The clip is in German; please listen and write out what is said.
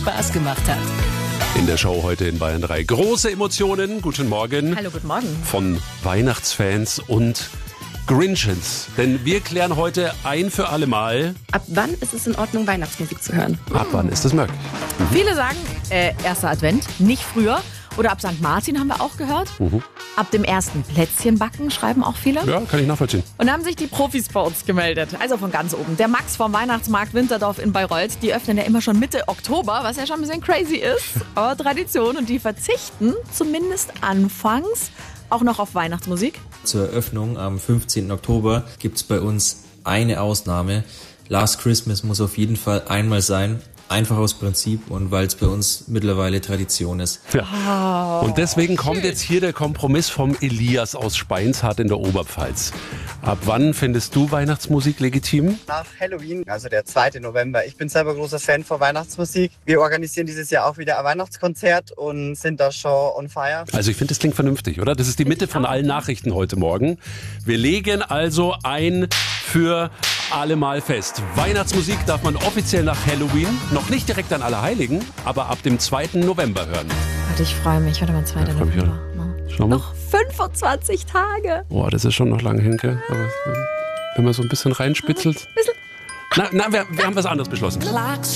Spaß gemacht hat. In der Show heute in Bayern 3. Große Emotionen. Guten Morgen. Hallo, guten Morgen. Von Weihnachtsfans und Grinches. Denn wir klären heute ein für alle Mal. Ab wann ist es in Ordnung, Weihnachtsmusik zu hören? Ab wann ist das möglich? Viele sagen, erster Advent, nicht früher. Oder ab St. Martin haben wir auch gehört. Ab dem ersten Plätzchen backen, schreiben auch viele. Ja, kann ich nachvollziehen. Und da haben sich die Profis bei uns gemeldet. Also von ganz oben. Der Max vom Weihnachtsmarkt Winterdorf in Bayreuth. Die öffnen ja immer schon Mitte Oktober, was ja schon ein bisschen crazy ist. Aber Tradition. Und die verzichten zumindest anfangs auch noch auf Weihnachtsmusik. Zur Eröffnung am 15. Oktober gibt es bei uns eine Ausnahme. Last Christmas muss auf jeden Fall einmal sein. Einfach aus Prinzip und weil es bei uns mittlerweile Tradition ist. Ja. Und deswegen kommt jetzt hier der Kompromiss vom Elias aus Speinshardt in der Oberpfalz. Ab wann findest du Weihnachtsmusik legitim? Nach Halloween, also der 2. November. Ich bin selber großer Fan von Weihnachtsmusik. Wir organisieren dieses Jahr auch wieder ein Weihnachtskonzert und sind da schon on fire. Also ich finde, das klingt vernünftig, oder? Das ist die Mitte von allen Nachrichten heute Morgen. Wir legen also ein für alle Mal fest. Weihnachtsmusik darf man offiziell nach Halloween, noch nicht direkt an Allerheiligen, aber ab dem 2. November hören. Warte, ich freue mich. Warte mal, 2. freu mich November. Schau mal. Noch 25 Tage. Boah, das ist schon noch lange hin, gell? Aber wenn man so ein bisschen reinspitzelt. Na, wir haben was anderes beschlossen.